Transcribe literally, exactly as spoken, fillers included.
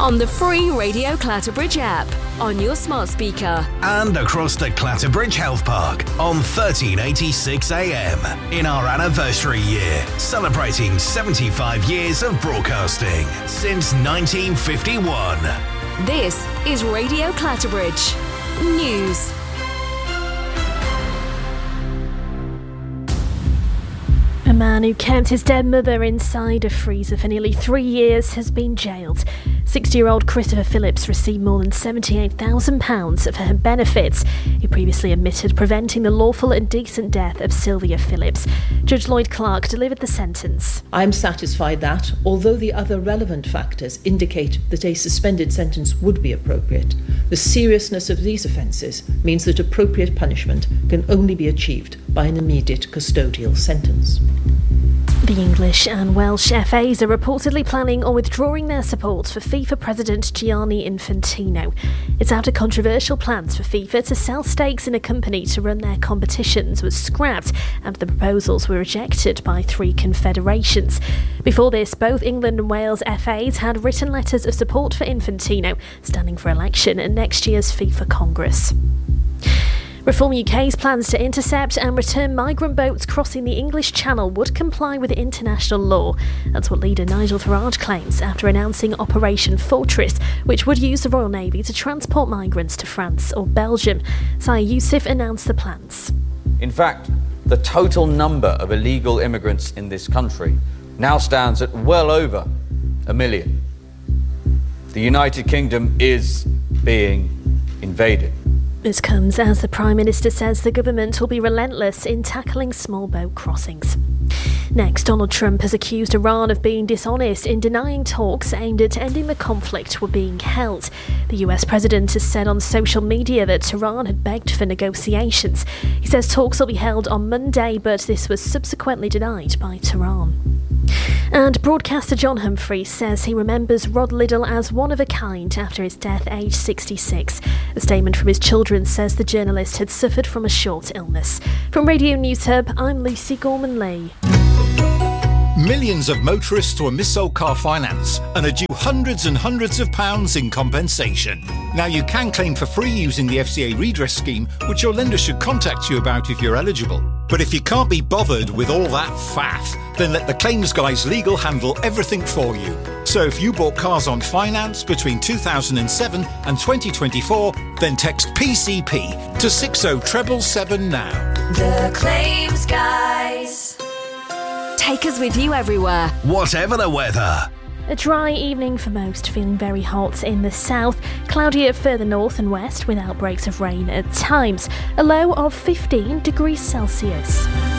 on the free Radio Clatterbridge app, on your smart speaker, and across the Clatterbridge Health Park on thirteen eighty-six A M in our anniversary year, celebrating seventy-five years of broadcasting since nineteen fifty-one. This is Radio Clatterbridge News. A man who kept his dead mother inside a freezer for nearly three years has been jailed. sixty-year-old Christopher Phillips received more than seventy-eight thousand pounds of her benefits. He previously admitted preventing the lawful and decent death of Sylvia Phillips. Judge Lloyd Clark delivered the sentence. I am satisfied that, although the other relevant factors indicate that a suspended sentence would be appropriate, the seriousness of these offences means that appropriate punishment can only be achieved by an immediate custodial sentence. The English and Welsh F As are reportedly planning on withdrawing their support for FIFA President Gianni Infantino. It's after controversial plans for FIFA to sell stakes in a company to run their competitions was scrapped, and the proposals were rejected by three confederations. Before this, both England and Wales F As had written letters of support for Infantino, standing for election at next year's FIFA Congress. Reform U K's plans to intercept and return migrant boats crossing the English Channel would comply with international law. That's what leader Nigel Farage claims after announcing Operation Fortress, which would use the Royal Navy to transport migrants to France or Belgium. Saeed Youssef announced the plans. In fact, the total number of illegal immigrants in this country now stands at well over a million. The United Kingdom is being invaded. This comes as the Prime Minister says the government will be relentless in tackling small boat crossings. Next, Donald Trump has accused Iran of being dishonest in denying talks aimed at ending the conflict were being held. The U S president has said on social media that Tehran had begged for negotiations. He says talks will be held on Monday, but this was subsequently denied by Tehran. And broadcaster John Humphrey says he remembers Rod Liddell as one of a kind after his death aged sixty-six. A statement from his children says the journalist had suffered from a short illness. From Radio News Hub, I'm Lucy Gorman-Lee. Millions of motorists were mis-sold car finance and are due hundreds and hundreds of pounds in compensation. Now you can claim for free using the F C A redress scheme, which your lender should contact you about if you're eligible. But if you can't be bothered with all that faff, then let the claims guys legal handle everything for you. So if you bought cars on finance between two thousand seven and twenty twenty-four, then text P C P to six oh seven seven now. The Claims Guys. Take us with you everywhere, whatever the weather. A dry evening for most, feeling very hot in the south, cloudier further north and west with outbreaks of rain at times, a low of fifteen degrees Celsius.